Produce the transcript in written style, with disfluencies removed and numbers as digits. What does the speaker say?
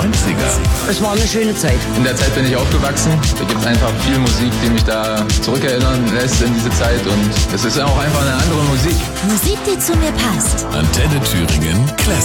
90er. Es war eine schöne Zeit. In der Zeit bin ich aufgewachsen. Da gibt es einfach viel Musik, die mich da zurückerinnern lässt in diese Zeit. Und es ist auch einfach eine andere Musik. Musik, die zu mir passt. Antenne Thüringen Classic.